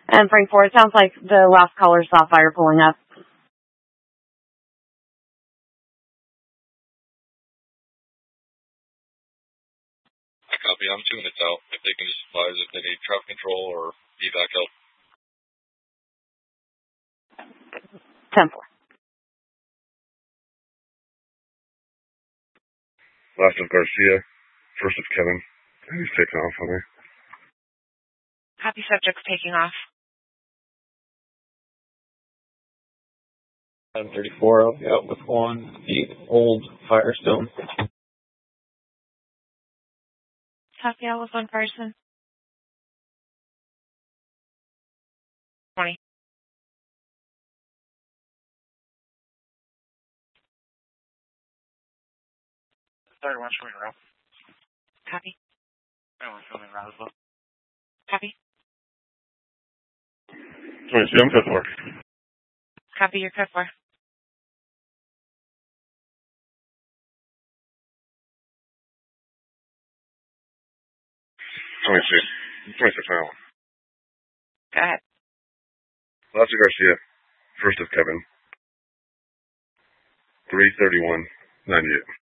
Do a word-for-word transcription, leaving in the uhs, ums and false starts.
And Frank four, it sounds like the last caller saw fire pulling up. I copy. I'm two minutes out. If they can just advise if they need traffic control or evac help. ten four. Last of Garcia, first of Kevin. He's taking off on me. Copy, subject's taking off. seven thirty-four, I'll be out with one, the old Firestone. Copy, out with one person. twenty. thirty-one, showing around. Copy. thirty-one, showing around as well. Copy. twenty-two, I'm code four. Copy, your code four. twenty-six. twenty-six now. Go ahead. Last of Garcia, first of Kevin. three thirty-one ninety-eight.